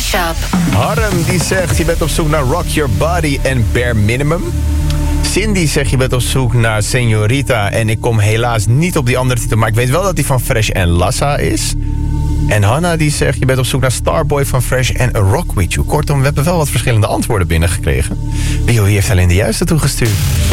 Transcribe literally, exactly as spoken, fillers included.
Mashup. Harm die zegt, je bent op zoek naar Rock Your Body en Bare Minimum. Cindy zegt, je bent op zoek naar Señorita en ik kom helaas niet op die andere titel, maar ik weet wel dat die van Fresh en Lassa is. En Hanna die zegt, je bent op zoek naar Starboy van Fresh en A Rock With You. Kortom, we hebben wel wat verschillende antwoorden binnengekregen. Wie heeft alleen de juiste toegestuurd?